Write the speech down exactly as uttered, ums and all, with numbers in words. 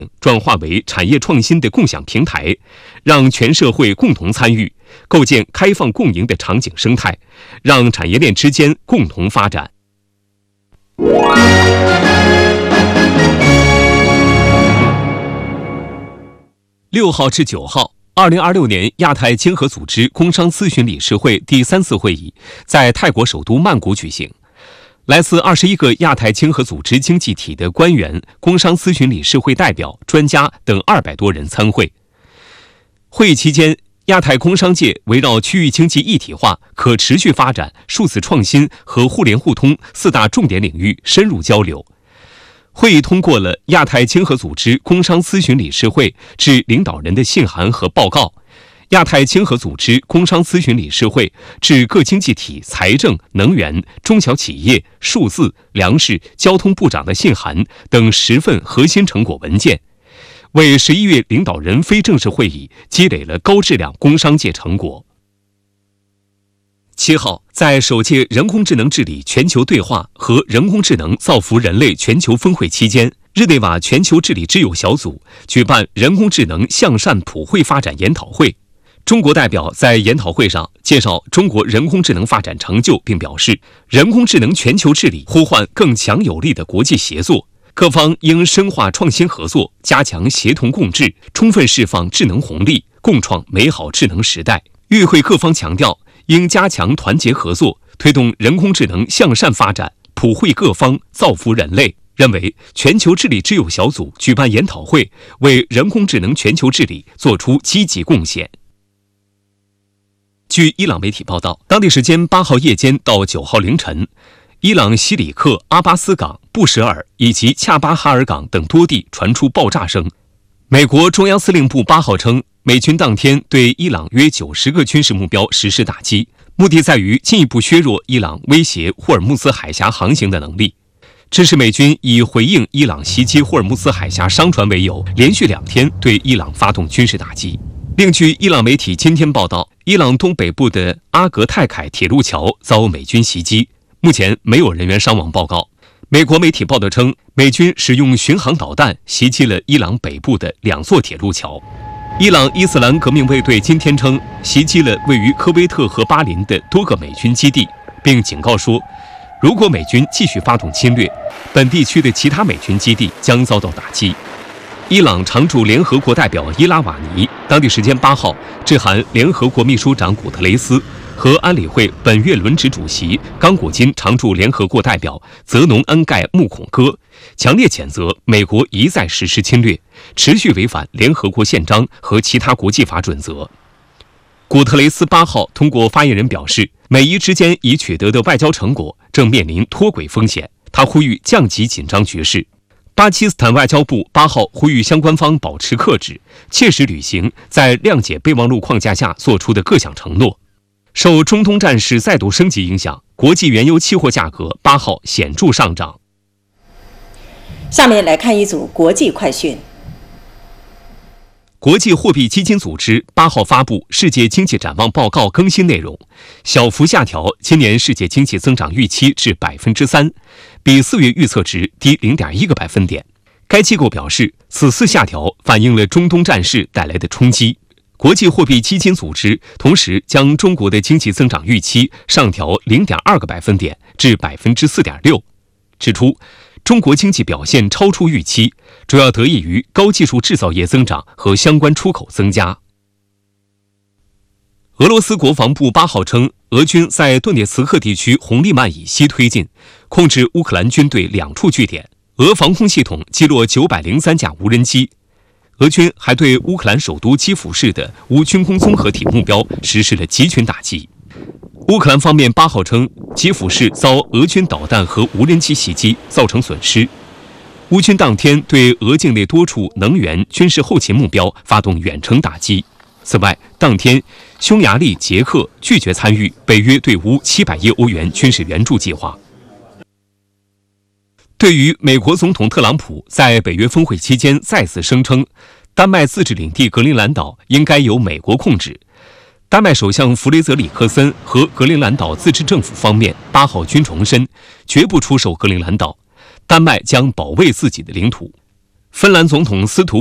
转化为产业创新的共享平台，让全社会共同参与，构建开放共赢的场景生态，让产业链之间共同发展。六号至九号，二零二六年亚太经合组织工商咨询理事会第三次会议在泰国首都曼谷举行。来自二十一个亚太经合组织经济体的官员、工商咨询理事会代表、专家等二百多人参会。会议期间，亚太工商界围绕区域经济一体化、可持续发展、数字创新和互联互通四大重点领域深入交流。会议通过了亚太经合组织工商咨询理事会致领导人的信函和报告，亚太经合组织工商咨询理事会致各经济体财政、能源、中小企业、数字、粮食、交通部长的信函等十份核心成果文件，为十一月领导人非正式会议积累了高质量工商界成果。七号，在首届人工智能治理全球对话和人工智能造福人类全球峰会期间，日内瓦全球治理之友小组举办人工智能向善普惠发展研讨会。中国代表在研讨会上介绍中国人工智能发展成就，并表示，人工智能全球治理呼唤更强有力的国际协作，各方应深化创新合作，加强协同共治，充分释放智能红利，共创美好智能时代。与会各方强调，应加强团结合作，推动人工智能向善发展，普惠各方，造福人类。认为全球治理之友小组举办研讨会，为人工智能全球治理做出积极贡献。据伊朗媒体报道，当地时间八号夜间到九号凌晨，伊朗西里克、阿巴斯港、布什尔以及恰巴哈尔港等多地传出爆炸声。美国中央司令部八号称，美军当天对伊朗约九十个军事目标实施打击，目的在于进一步削弱伊朗威胁霍尔木兹海峡航行的能力。这是美军以回应伊朗袭击霍尔木兹海峡商船为由，连续两天对伊朗发动军事打击。另据伊朗媒体今天报道，伊朗东北部的阿格泰凯铁路桥遭美军袭击，目前没有人员伤亡报告。美国媒体报道称，美军使用巡航导弹袭击了伊朗北部的两座铁路桥。伊朗伊斯兰革命卫队今天称，袭击了位于科威特和巴林的多个美军基地，并警告说，如果美军继续发动侵略，本地区的其他美军基地将遭到打击。伊朗常驻联合国代表伊拉瓦尼当地时间八号致函联合国秘书长古特雷斯和安理会本月轮值主席刚果金常驻联合国代表泽农恩盖穆孔戈，强烈谴责美国一再实施侵略，持续违反联合国宪章和其他国际法准则。古特雷斯八号通过发言人表示，美伊之间已取得的外交成果正面临脱轨风险，他呼吁降级紧张局势。巴基斯坦外交部八号呼吁相关方保持克制，切实履行在谅解备忘录框架下做出的各项承诺。受中东战事再度升级影响，国际原油期货价格八号显著上涨。 下面来看一组国际快讯。 国际货币基金组织八号发布世界经济展望报告更新内容，小幅下调今年世界经济增长预期至百分之三，比四月预测值低零点一个百分点。该机构表示，此次下调反映了中东战事带来的冲击。国际货币基金组织同时将中国的经济增长预期上调零点二个百分点至百分之四点六，指出中国经济表现超出预期，主要得益于高技术制造业增长和相关出口增加。俄罗斯国防部八号称，俄军在顿涅茨克地区红利曼以西推进，控制乌克兰军队两处据点。俄防空系统击落九百零三架无人机。俄军还对乌克兰首都基辅市的无军工综合体目标实施了集群打击。乌克兰方面八号称，基辅市遭俄军导弹和无人机袭击，造成损失。乌军当天对俄境内多处能源、军事后勤目标发动远程打击。此外，当天匈牙利、捷克拒绝参与北约对乌七百亿欧元军事援助计划。对于美国总统特朗普在北约峰会期间再次声称，丹麦自治领地格陵兰岛应该由美国控制，丹麦首相弗雷泽里克森和格陵兰岛自治政府方面八号均重申，绝不出售格陵兰岛，丹麦将保卫自己的领土。 芬兰总统斯图